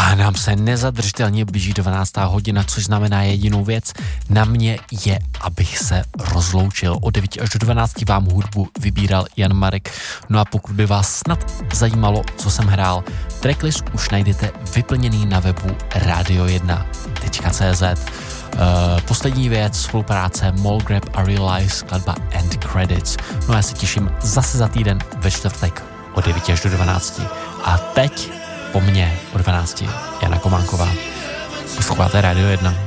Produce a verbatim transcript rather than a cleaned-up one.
A nám se nezadržitelně blíží dvanáctá hodina, což znamená jedinou věc. Na mě je, abych se rozloučil. Od devíti až do dvanácti vám hudbu vybíral Jan Marek. No a pokud by vás snad zajímalo, co jsem hrál, tracklist už najdete vyplněný na webu radio jedna tečka cé zet. Uh, poslední věc, spolupráce Molgrab a Realize, skladba End Credits. No a já se těším zase za týden ve čtvrtek od devíti až do dvanácti. A teď po mně o dvanácti Jana Kománková. Posloucháte Radio jedna.